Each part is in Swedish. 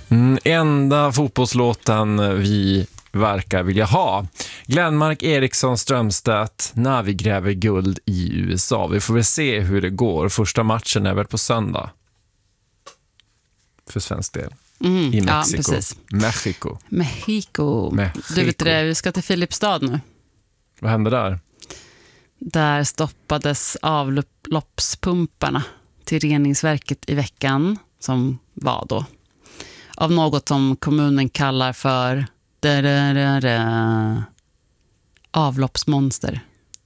Enda fotbollslåten vi verkar vilja ha. Glenmark Eriksson Strömstedt när vi gräver guld i USA. Vi får väl se hur det går. Första matchen är väl på söndag. För svensk del. I Mexiko. Ja, Mexiko. Du vet det, vi ska till Filipstad nu. Vad hände där? Där stoppades avloppspumparna till reningsverket i veckan som var då. Av något som kommunen kallar för avloppsmonster.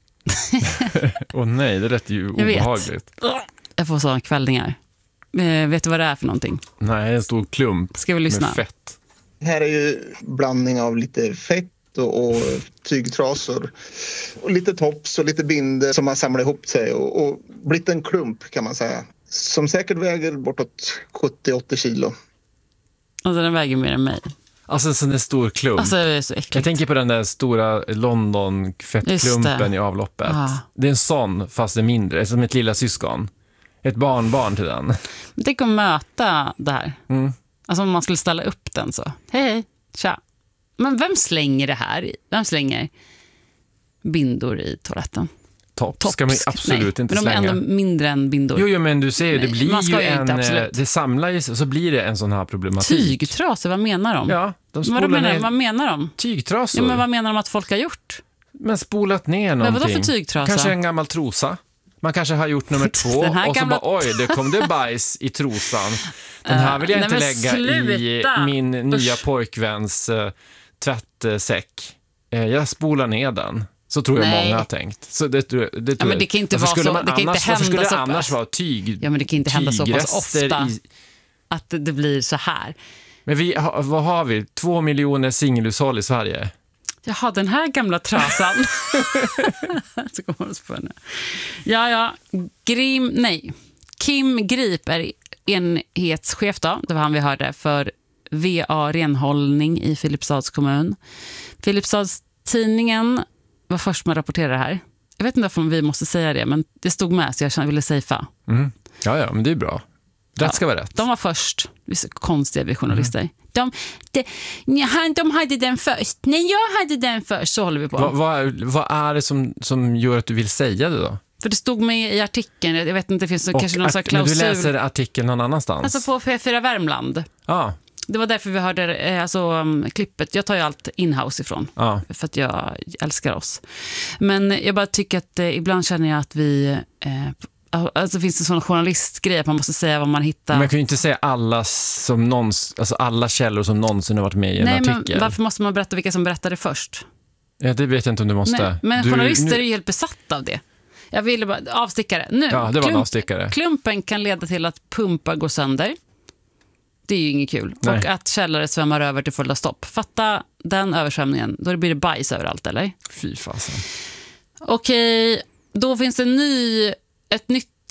Nej, det lät ju obehagligt. Jag får sådana kvällningar. Vet du vad det är för någonting? Nej, en stor klump. Ska vi lyssna? Med fett. Här är ju blandning av lite fett och tygtrasor och lite tops och lite binder som har samlat ihop sig och blivit en klump kan man säga. Som säkert väger bortåt 70-80 kilo. Alltså den väger mer än mig. Alltså en sån där stor klump. Alltså det är så äckligt. Jag tänker på den där stora London-fettklumpen i avloppet. Det är en sån fast det är mindre, som ett lilla syskon. Ett barnbarn till den. Tänk att möta det här. Alltså om man skulle ställa upp den så. Hej, tja. Men vem slänger det här? Vem slänger bindor i toaletten? Tops ska man absolut inte slänga. Men de är ändå mindre än bindor. Jo, men du ser, det blir ju det samlar ju, så blir det en sån här problematik. Tygtrasor, vad menar de? Ja, vad menar de? Tygtrasor. Ja, men vad menar de att folk har gjort? Men spolat ner någonting. Men vadå för tygtrasa? Kanske en gammal trosa. Man kanske har gjort nummer 2 och så bara, oj, det kom det bajs i trosan. Den här vill jag inte lägga i min nya pojkväns tvättsäck. Jag spolar ner den. Så tror jag många har tänkt. Så det men det kan inte vara så. Det kan inte hända skulle så annars vara tyg. Ja, men det kan inte hända så pass ofta att det blir så här. Men vad har vi? 2 miljoner singelhushåll i Sverige. Jaha, den här gamla trasan. Så kommer det på nu. Ja. Kim Grip är enhetschef då. Det var han vi hörde för VA Renhållning i Filipstads kommun. Filipstads tidningen var först med att rapportera det här. Jag vet inte om vi måste säga det, men det stod med så jag ville safea. Ja, men det är bra. Rätt ska vara rätt. De var först. Konstiga vi journalister. De hade den först. Nej, jag hade den först. Så håller vi på. Vad är det som gör att du vill säga det då? För det stod med i artikeln. Jag vet inte, det finns kanske någon sån klausul. Men du läser artikeln någon annanstans? Alltså på P4 Värmland. Ja. Det var därför vi hörde klippet. Jag tar ju allt inhouse ifrån. För att jag älskar oss. Men jag bara tycker att ibland känner jag att vi... Alltså finns det en sån journalistgrej att man måste säga vad man hittar. Men man kan ju inte säga alla källor som någonsin har varit med i en artikel. Men varför måste man berätta vilka som berättade först? Ja, det vet jag inte om du måste. Nej, men journalister är ju helt besatta av det. Jag ville bara avstickare. Nu, ja, det var en avstickare. Klumpen kan leda till att pumpar går sönder. Det är ju inget kul. Nej. Och att källare svämmar över till fulla stopp. Fatta den översvämningen. Då blir det bajs överallt, eller? Fy fasen. Okej, då finns det ett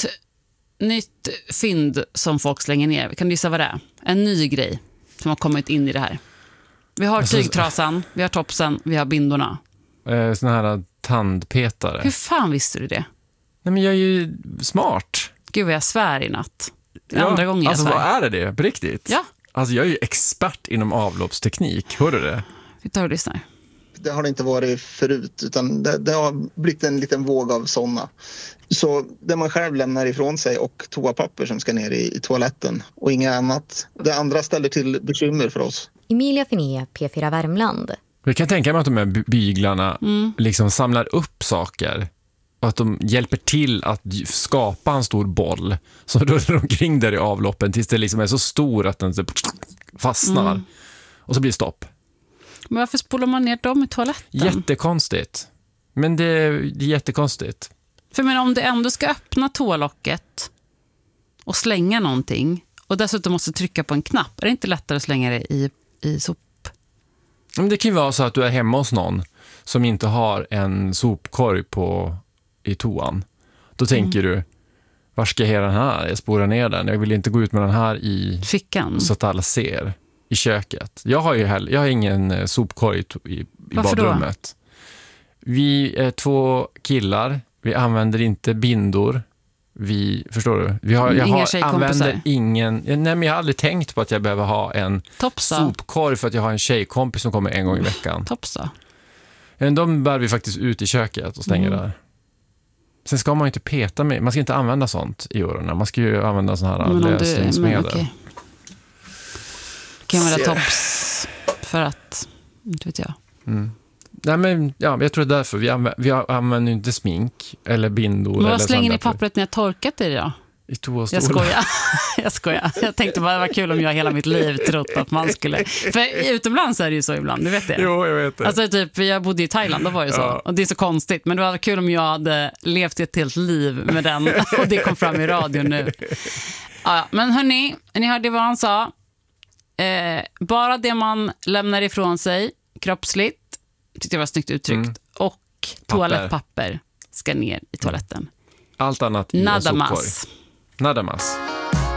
nytt fynd som folk slänger ner. Kan du gissa vad det är? En ny grej som har kommit in i det här. Vi har tygtrasan, vi har topsen, vi har bindorna. Såna här tandpetare. Hur fan visste du det? Nej, men jag är ju smart. Gud vad jag svär i natt. Andra gången jag svär. Vad är det på riktigt? Ja. Alltså jag är ju expert inom avloppsteknik. Hör du det? Vi tar och lyssnar. Det har det inte varit förut utan det har blivit en liten våg av sådana. Så det man själv lämnar ifrån sig och toapapper som ska ner i toaletten och inget annat. Det andra ställer till bekymmer för oss. Emilia Finé, P4 Värmland. Jag kan tänka mig att de här byglarna liksom samlar upp saker och att de hjälper till att skapa en stor boll som rullar omkring där i avloppen tills det liksom är så stor att den fastnar. Och så blir det stopp. Men varför spolar man ner dem i toaletten? Jättekonstigt. Men det är jättekonstigt. För men om du ändå ska öppna toalocket och slänga någonting och dessutom måste trycka på en knapp, är det inte lättare att slänga det i sop? Men det kan ju vara så att du är hemma hos någon som inte har en sopkorg i toan. Då tänker du, var ska jag ha den här? Jag spolar ner den. Jag vill inte gå ut med den här i fickan så att alla ser i köket. Jag har ingen sopkorg i badrummet. Då? Vi är 2 killar. Vi använder inte bindor. Förstår du? Jag använder ingen... Nej, men jag har aldrig tänkt på att jag behöver ha en sopkorg för att jag har en tjejkompis som kommer en gång i veckan. Toppsa. De bär vi faktiskt ut i köket och stänger där. Sen ska man ju inte peta med... Man ska inte använda sånt i öronen. Man ska ju använda såna här lösningsmedel. Okay. Kan man tops för att... Inte vet jag. Nej, men jag tror det är därför. Vi använder inte smink eller bindor. Men vad slänger ni pappret när jag torkat det då? I toastolen. Jag skojar. Jag tänkte bara, det var kul om jag hela mitt liv trott att man skulle... För utomlands är det ju så ibland, du vet det. Jo, jag vet det. Alltså typ, jag bodde i Thailand, då var det så. Och det är så konstigt, men det var kul om jag hade levt ett helt liv med den. Och det kom fram i radio nu. Ja, men hörni, ni hörde vad han sa. Bara det man lämnar ifrån sig, kroppsligt, tyckte jag var snyggt uttryckt. Och toalettpapper ska ner i toaletten. Allt annat i en sopkorg. Nada más.